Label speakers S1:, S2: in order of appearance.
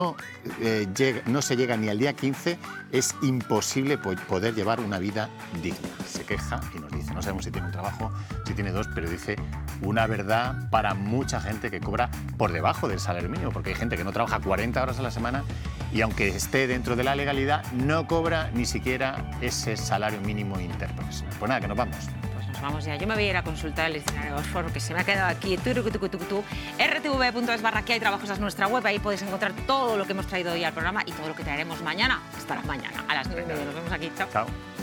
S1: no se llega ni al día 15, es imposible poder llevar una vida digna. Se queja y nos dice, no sabemos si tiene un trabajo, si tiene dos, pero dice una verdad para mucha gente que cobra por debajo del salario mínimo, porque hay gente que no trabaja 40 horas a la semana y aunque esté dentro de la legalidad, no cobra ni siquiera ese salario mínimo interprofesional. Pues nada, que nos vamos.
S2: Vamos ya, yo me voy a ir a consultar el diccionario de Oxford porque se me ha quedado aquí. rtv.es/que hay trabajos es nuestra web, ahí podéis encontrar todo lo que hemos traído hoy al programa y todo lo que traeremos mañana. Hasta la mañana, a las 9:30. Nos vemos aquí. Chao.
S1: Chao.